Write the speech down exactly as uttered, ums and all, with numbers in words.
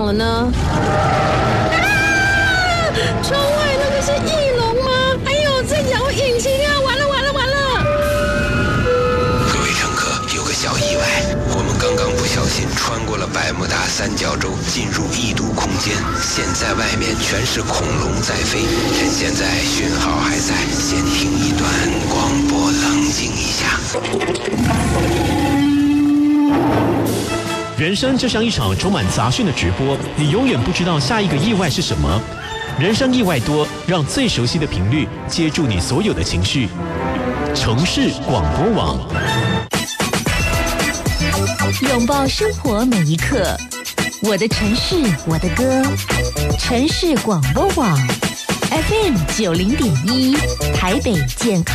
了呢？啊！窗外那个是翼龙吗？哎呦，在摇引擎啊！完了完了完了！ 各位乘客，有个小意外，我们刚刚不小心穿过了百慕大三角洲，进入异度空间。现在外面全是恐龙在飞，趁现在讯号还在，先听一段广播，冷静一下。 人生就像一场充满杂讯的直播，你永远不知道下一个意外是什么。人生意外多，让最熟悉的频率接住你所有的情绪。城市广播网， 拥抱生活每一刻。我的城市，我的歌。城市广播网 F M 九零点一，台北健康。